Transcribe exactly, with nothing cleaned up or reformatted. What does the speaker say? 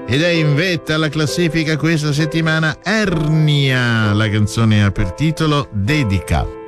Ed è in vetta alla classifica questa settimana Ernia. La canzone ha per titolo Dedica.